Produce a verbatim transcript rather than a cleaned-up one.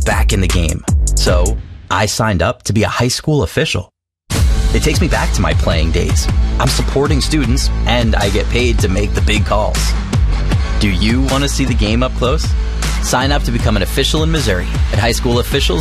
back in the game. So I signed up to be a high school official. It takes me back to my playing days. I'm supporting students, and I get paid to make the big calls. Do you want to see the game up close? Sign up to become an official in Missouri at high school officials